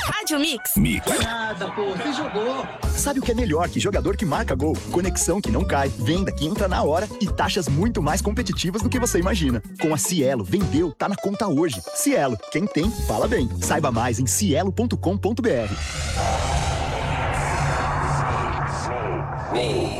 Rádio Mix. Nada, pô, você jogou. Sabe o que é melhor que jogador que marca gol? Conexão que não cai, venda que entra na hora e taxas muito mais competitivas do que você imagina. Com a Cielo, vendeu, tá na conta hoje. Cielo, quem tem, fala bem. Saiba mais em cielo.com.br.